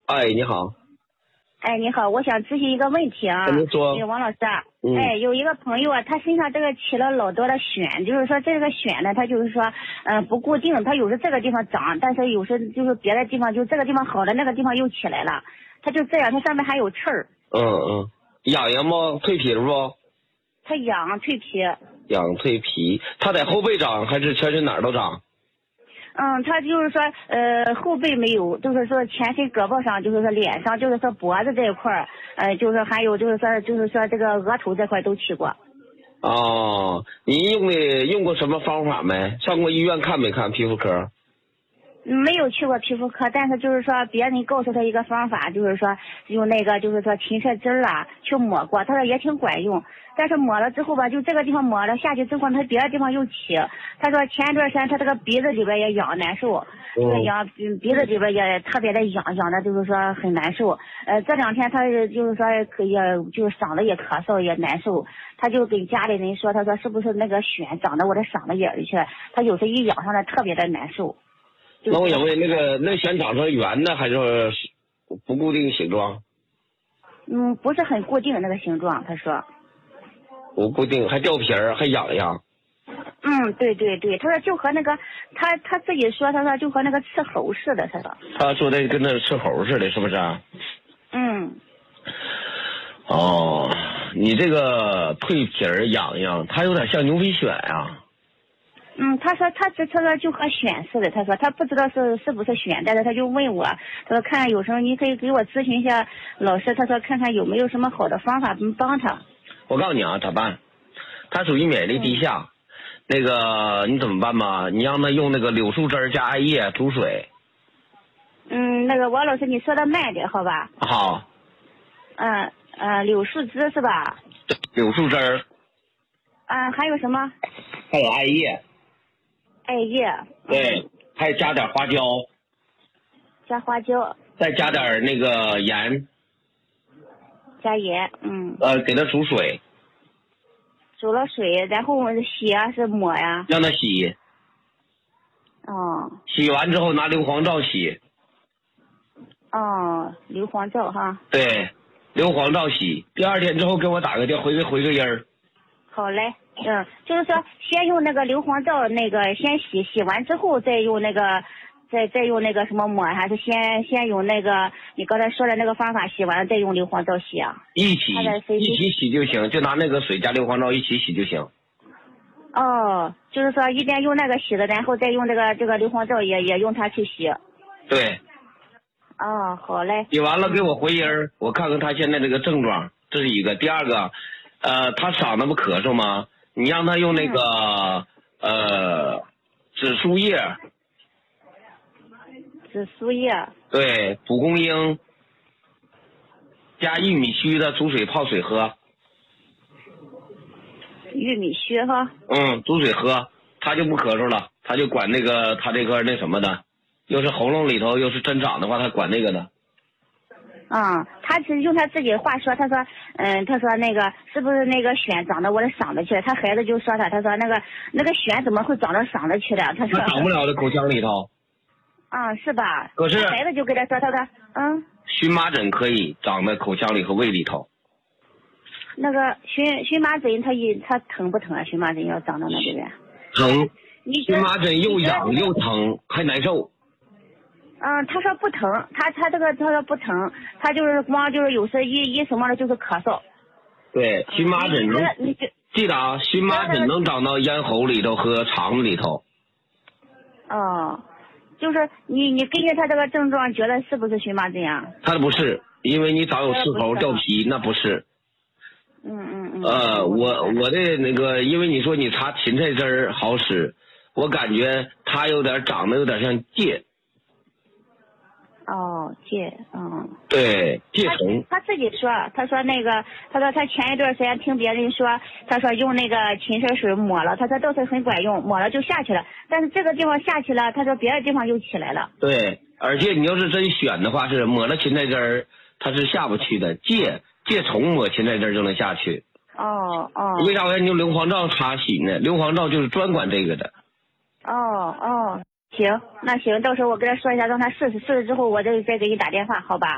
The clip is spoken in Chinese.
哎，你好。 哎，你好，我想咨询一个问题啊。 您说。 王老师啊，有一个朋友啊，他身上这个起了老多的癣，就是说这个癣呢，他就是说，不固定，他有时这个地方长，但是有时就是别的地方，就这个地方好了，那个地方又起来了，他就这样，他上面还有刺儿。 痒不？蜕皮了不？ 他痒蜕皮。 痒蜕皮，他在后背长还是全身哪儿都长？ 他就是说，后背没有，就是说全身胳膊上，就是说脸上，就是说脖子这一块儿，就是说还有就是说这个额头这块都起过。 哦，您用过什么方法没？上过医院看没看皮肤科？ 没有去过皮肤科，但是就是说别人告诉他一个方法，就是说用那个就是说芹菜汁啊去抹过，他说也挺管用。但是抹了之后吧，就这个地方抹了下去之后，他别的地方又起。他说前一段时间他这个鼻子里边也痒难受，鼻子里边也特别的痒的，就是说很难受。这两天他就是说也就是嗓子也咳嗽也难受，他就跟家里人说，他说是不是那个癣长到我的嗓子眼里去？他有时一痒上来特别的难受。 那我想问，那癣长成圆的还是不固定形状？ 不是很固定的那个形状，他说。 不固定，还掉皮儿，还痒痒。 对，他说就和那个他自己说，他说就和那个刺猴似的，他说。 他说的跟那刺猴似的，是不是？哦，你这个蜕皮儿痒痒，它有点像牛皮癣呀。 他说他说就和癣似的，他说他不知道是不是癣，但是他就问我，他说看看有时候你可以给我咨询一下老师，他说看看有没有什么好的方法帮他。我告诉你啊，咋办？他属于免疫力低下，那个你怎么办吧？你让他用那个柳树汁加艾叶煮水。 那个王老师你说的慢点好吧？ 好。 柳树汁是吧？ 柳树汁儿。 还有什么？ 还有艾叶。 艾叶。 对，还加点花椒。 加花椒。 再加点那个盐。 加盐。 给他煮水。 煮了水，然后洗啊是抹呀？ 让他洗。洗完之后拿硫磺皂洗。 硫磺皂哈。对， 硫磺皂洗，第二天之后给我打个电话，回个音儿。好嘞。 就是说先用那个硫磺皂那个先洗完之后再用那个再用那个什么抹，还是先用那个你刚才说的那个方法洗完了再用硫磺皂洗啊？一起洗就行，就拿那个水加硫磺皂一起洗就行。 就是说一边用那个洗的，然后再用这个硫磺皂也用它去洗。 对。 好嘞。 洗完了给我回音儿，我看看他现在这个症状，这是一个。第二个，他嗓子不咳嗽吗？你让他用那个紫苏叶。 紫苏叶。 对，蒲公英加玉米须的煮水泡水喝。 玉米须哈。 煮水喝，他就不咳嗽了，他就管那个他这个那什么的，又是喉咙里头又是针长的话，他管那个的。 他是用他自己的话说，他说那个是不是那个癣长到我的嗓子去了？他孩子就说他说那个癣怎么会长到嗓子去了？他说长不了的口腔里头。 是吧？ 可是孩子就跟他说，他说荨麻疹可以长在口腔里和胃里头。 那个荨麻疹它疼不疼啊？荨麻疹要长到那里边。 疼。荨麻疹又痒又疼还难受。 他说不疼，他说不疼，他就是光就是有时一什么的就是咳嗽。 对，荨麻疹记得啊，荨麻疹能长到咽喉里头和肠子里头。 就是你根据他这个症状觉得是不是荨麻疹啊？ 他不是，因为你长有刺猴掉皮，那不是。我的那个，因为你说你擦芹菜汁好使，我感觉它长得有点像疥。 疥。 对，疥虫。 他自己说，他说他前一段时间听别人说，他说用那个芹菜水抹了，他说倒是很管用，抹了就下去了。但是这个地方下去了，他说别的地方又起来了。 对，而且你要是真选的话，是抹了芹菜汁儿，它是下不去的。疥虫抹芹菜汁儿就能下去。为啥我要用硫磺皂擦洗呢？硫磺皂就是专管这个的。 行，那行，到时候我跟他说一下，让他试试之后，我再给你打电话，好吧？